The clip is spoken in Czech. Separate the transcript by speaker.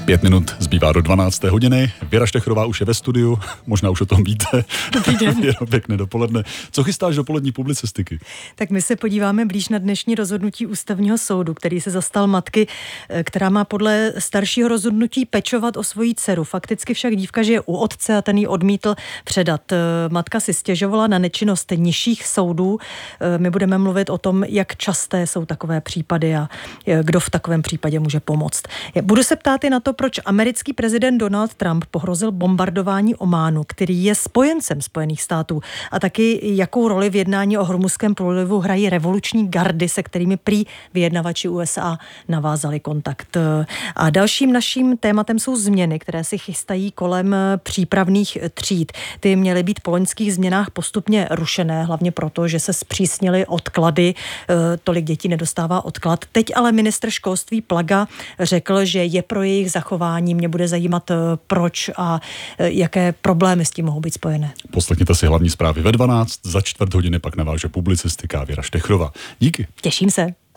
Speaker 1: 5 minut zbývá do 12. hodiny. Věra Štechrová už je ve studiu, možná už o tom víte.
Speaker 2: Dobrý den.
Speaker 1: Věro, pěkné dopoledne. Co chystáš do polední publicistiky?
Speaker 2: Tak my se podíváme blíž na dnešní rozhodnutí ústavního soudu, který se zastal matky, která má podle staršího rozhodnutí pečovat o svoji dceru. Fakticky však dívka žije u otce a ten ji odmítl předat. Matka si stěžovala na nečinnost nižších soudů. My budeme mluvit o tom, jak časté jsou takové případy a kdo v takovém případě může pomoct. Budu se ptát i na to, proč americký prezident Donald Trump pohrozil bombardování Ománu, který je spojencem Spojených států, a taky jakou roli v jednání o Hormuzském průlivu hrají revoluční gardy, se kterými prý vyjednavači USA navázali kontakt. A dalším naším tématem jsou změny, které si chystají kolem přípravných tříd. Ty měly být po loňských změnách postupně rušené, hlavně proto, že se zpřísnily odklady, tolik dětí nedostává odklad. Teď ale ministr školství Plaga řekl, že je pro jejich zachování. Mě bude zajímat, proč a jaké problémy s tím mohou být spojené.
Speaker 1: Poslechněte si hlavní zprávy ve 12, za čtvrt hodiny pak naváže publicistika Věra Štechrová. Díky.
Speaker 2: Těším se.